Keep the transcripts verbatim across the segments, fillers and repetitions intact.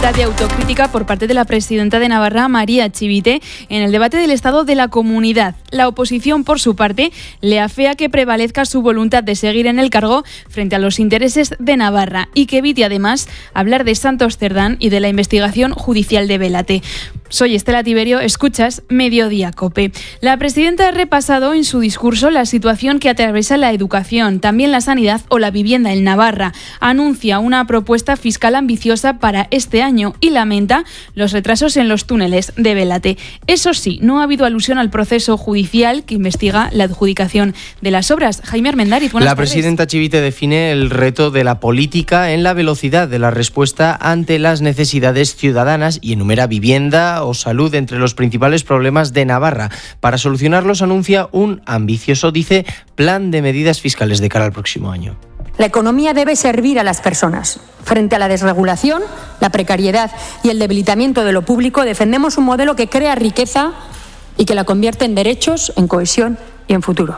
falta de autocrítica por parte de la presidenta de Navarra, María Chivite, en el debate del estado de la comunidad. La oposición, por su parte, le afea que prevalezca su voluntad de seguir en el cargo frente a los intereses de Navarra y que evite, además, hablar de Santos Cerdán y de la investigación judicial de Belate. Soy Estela Tiberio, escuchas Mediodía COPE. La presidenta ha repasado en su discurso la situación que atraviesa la educación, también la sanidad o la vivienda en Navarra. Anuncia una propuesta fiscal ambiciosa para este año y lamenta los retrasos en los túneles de Belate. Eso sí, no ha habido alusión al proceso judicial que investiga la adjudicación de las obras. Jaime Armendariz, buenas La tardes. presidenta Chivite define el reto de la política en la velocidad de la respuesta ante las necesidades ciudadanas y enumera vivienda o salud entre los principales problemas de Navarra. Para solucionarlos anuncia un ambicioso, dice, plan de medidas fiscales de cara al próximo año. La economía debe servir a las personas. Frente a la desregulación, la precariedad y el debilitamiento de lo público, defendemos un modelo que crea riqueza y que la convierte en derechos, en cohesión y en futuro.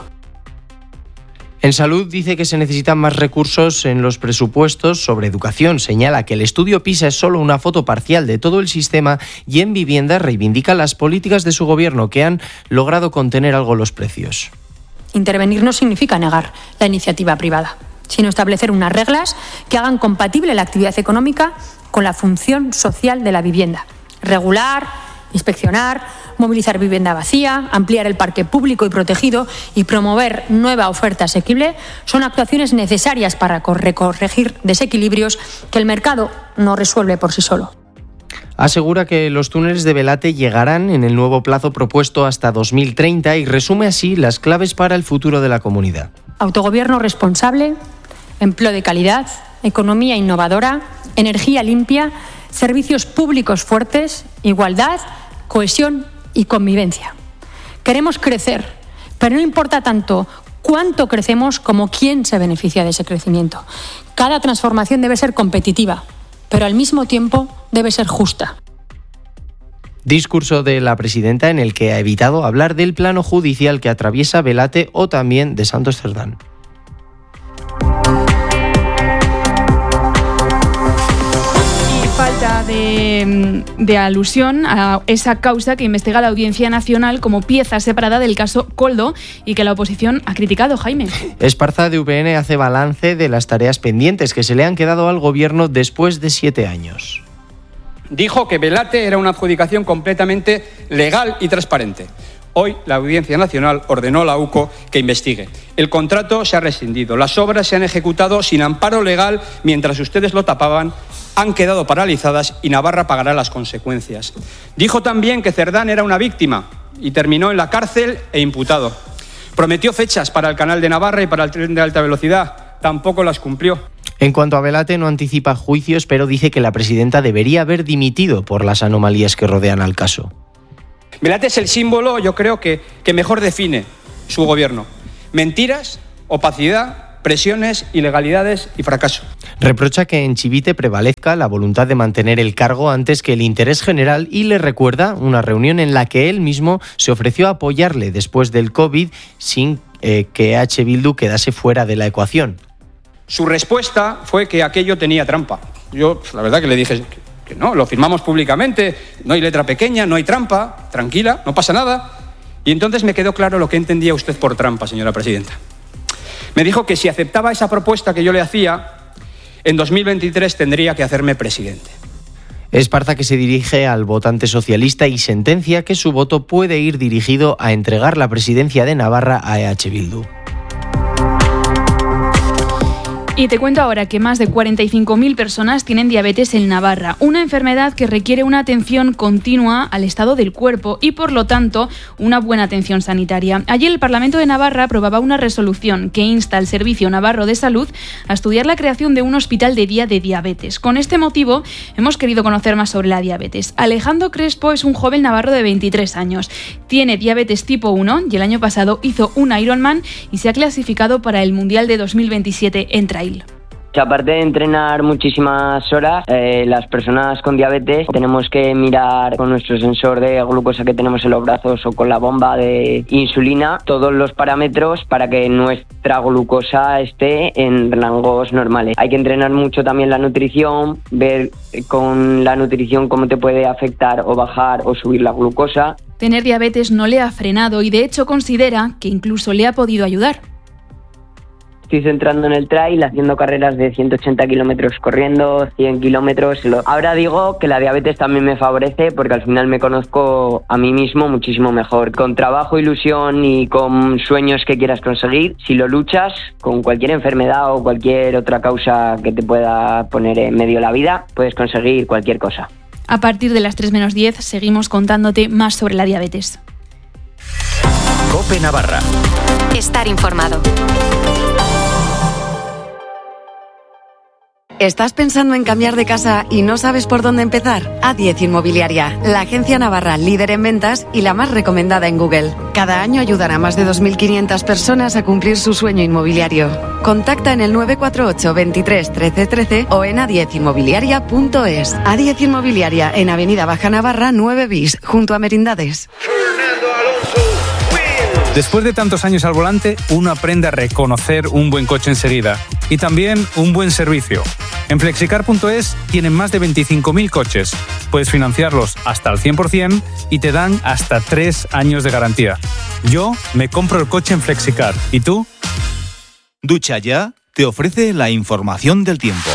En salud dice que se necesitan más recursos en los presupuestos. Sobre educación señala que el estudio PISA es solo una foto parcial de todo el sistema y en vivienda reivindica las políticas de su gobierno que han logrado contener algo los precios. Intervenir no significa negar la iniciativa privada, sino establecer unas reglas que hagan compatible la actividad económica con la función social de la vivienda. Regular, inspeccionar, movilizar vivienda vacía, ampliar el parque público y protegido y promover nueva oferta asequible son actuaciones necesarias para corregir desequilibrios que el mercado no resuelve por sí solo. Asegura que los túneles de Belate llegarán en el nuevo plazo propuesto hasta dos mil treinta y resume así las claves para el futuro de la comunidad. Autogobierno responsable, empleo de calidad, economía innovadora, energía limpia, servicios públicos fuertes, igualdad, cohesión y convivencia. Queremos crecer, pero no importa tanto cuánto crecemos como quién se beneficia de ese crecimiento. Cada transformación debe ser competitiva, pero al mismo tiempo debe ser justa. Discurso de la presidenta en el que ha evitado hablar del plano judicial que atraviesa Belate o también de Santos Cerdán. Falta de, de alusión a esa causa que investiga la Audiencia Nacional como pieza separada del caso Koldo y que la oposición ha criticado, Jaime. Esparza de U P N hace balance de las tareas pendientes que se le han quedado al gobierno después de siete años. Dijo que Belate era una adjudicación completamente legal y transparente. Hoy la Audiencia Nacional ordenó a la U C O que investigue. El contrato se ha rescindido, las obras se han ejecutado sin amparo legal mientras ustedes lo tapaban, han quedado paralizadas y Navarra pagará las consecuencias. Dijo también que Cerdán era una víctima y terminó en la cárcel e imputado. Prometió fechas para el canal de Navarra y para el tren de alta velocidad, tampoco las cumplió. En cuanto a Belate, no anticipa juicios, pero dice que la presidenta debería haber dimitido por las anomalías que rodean al caso. Belate es el símbolo, yo creo, que, que mejor define su gobierno. Mentiras, opacidad, presiones, ilegalidades y fracaso. Reprocha que en Chivite prevalezca la voluntad de mantener el cargo antes que el interés general y le recuerda una reunión en la que él mismo se ofreció a apoyarle después del COVID sin eh, que H. Bildu quedase fuera de la ecuación. Su respuesta fue que aquello tenía trampa. Yo, la verdad que le dije que no, lo firmamos públicamente, no hay letra pequeña, no hay trampa, tranquila, no pasa nada. Y entonces me quedó claro lo que entendía usted por trampa, señora presidenta. Me dijo que si aceptaba esa propuesta que yo le hacía, en dos mil veintitrés tendría que hacerme presidente. Esparza que se dirige al votante socialista y sentencia que su voto puede ir dirigido a entregar la presidencia de Navarra a E H Bildu. Y te cuento ahora que más de cuarenta y cinco mil personas tienen diabetes en Navarra, una enfermedad que requiere una atención continua al estado del cuerpo y, por lo tanto, una buena atención sanitaria. Ayer el Parlamento de Navarra aprobaba una resolución que insta al Servicio Navarro de Salud a estudiar la creación de un hospital de día de diabetes. Con este motivo, hemos querido conocer más sobre la diabetes. Alejandro Crespo es un joven navarro de veintitrés años. Tiene diabetes tipo uno y el año pasado hizo un Ironman y se ha clasificado para el Mundial de dos mil veintisiete en trail. Aparte de entrenar muchísimas horas, eh, las personas con diabetes tenemos que mirar con nuestro sensor de glucosa que tenemos en los brazos o con la bomba de insulina todos los parámetros para que nuestra glucosa esté en rangos normales. Hay que entrenar mucho también la nutrición, ver con la nutrición cómo te puede afectar o bajar o subir la glucosa. Tener diabetes no le ha frenado y de hecho considera que incluso le ha podido ayudar. Estoy centrando en el trail, haciendo carreras de ciento ochenta kilómetros corriendo, cien kilómetros. Ahora digo que la diabetes también me favorece porque al final me conozco a mí mismo muchísimo mejor. Con trabajo, ilusión y con sueños que quieras conseguir, si lo luchas con cualquier enfermedad o cualquier otra causa que te pueda poner en medio la vida, puedes conseguir cualquier cosa. A partir de las tres menos diez seguimos contándote más sobre la diabetes. COPE Navarra. Estar informado. ¿Estás pensando en cambiar de casa y no sabes por dónde empezar? A diez Inmobiliaria, la agencia navarra líder en ventas y la más recomendada en Google. Cada año ayudan a más de dos mil quinientas personas a cumplir su sueño inmobiliario. Contacta en el nueve cuatro ocho, veintitrés, trece, trece o en a diez inmobiliaria punto es. A diez Inmobiliaria, en Avenida Baja Navarra nueve bis, junto a Merindades. Después de tantos años al volante, uno aprende a reconocer un buen coche enseguida y también un buen servicio. En flexicar punto es tienen más de veinticinco mil coches. Puedes financiarlos hasta el cien por ciento y te dan hasta tres años de garantía. Yo me compro el coche en Flexicar. ¿Y tú? Ducha Ya te ofrece la información del tiempo.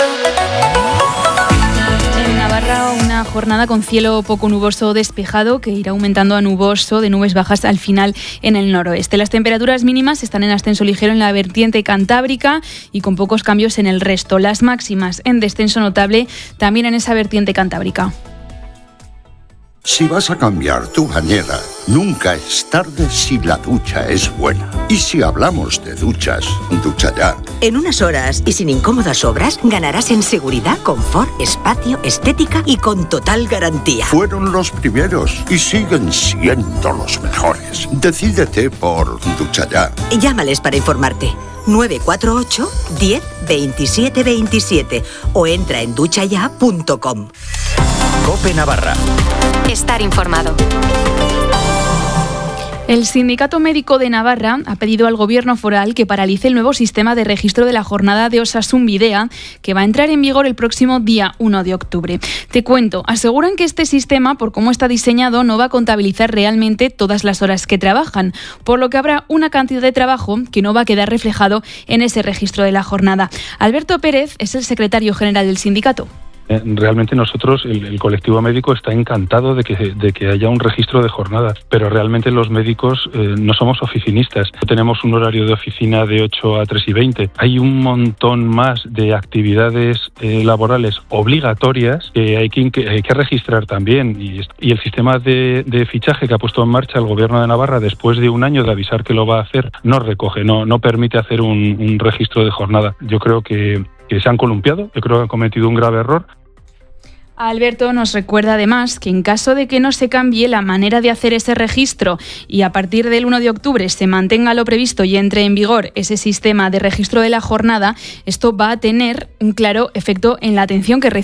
Una jornada con cielo poco nuboso o despejado que irá aumentando a nuboso de nubes bajas al final en el noroeste. Las temperaturas mínimas están en ascenso ligero en la vertiente cantábrica y con pocos cambios en el resto. Las máximas en descenso notable también en esa vertiente cantábrica. Si vas a cambiar tu bañera, nunca es tarde si la ducha es buena. Y si hablamos de duchas, Ducha Ya. En unas horas y sin incómodas obras, ganarás en seguridad, confort, espacio, estética y con total garantía. Fueron los primeros y siguen siendo los mejores. Decídete por Ducha Ya. Llámales para informarte. nueve cuatro ocho, diez, veintisiete, veintisiete o entra en ducha ya punto com. COPE Navarra. Estar informado. El Sindicato Médico de Navarra ha pedido al Gobierno foral que paralice el nuevo sistema de registro de la jornada de Osasun Bidea, que va a entrar en vigor el próximo día uno de octubre. Te cuento, aseguran que este sistema, por cómo está diseñado, no va a contabilizar realmente todas las horas que trabajan, por lo que habrá una cantidad de trabajo que no va a quedar reflejado en ese registro de la jornada. Alberto Pérez es el secretario general del sindicato. Realmente nosotros, el, el colectivo médico está encantado de que, de que haya un registro de jornadas, pero realmente los médicos eh, no somos oficinistas. Tenemos un horario de oficina de ocho a tres y veinte. Hay un montón más de actividades eh, laborales obligatorias que hay que, que hay que registrar también. Y, y el sistema de, de fichaje que ha puesto en marcha el Gobierno de Navarra después de un año de avisar que lo va a hacer, no recoge, no, no permite hacer un, un registro de jornada. Yo creo que que se han columpiado, yo creo que han cometido un grave error. Alberto nos recuerda además que en caso de que no se cambie la manera de hacer ese registro y a partir del uno de octubre se mantenga lo previsto y entre en vigor ese sistema de registro de la jornada, esto va a tener un claro efecto en la atención que recibe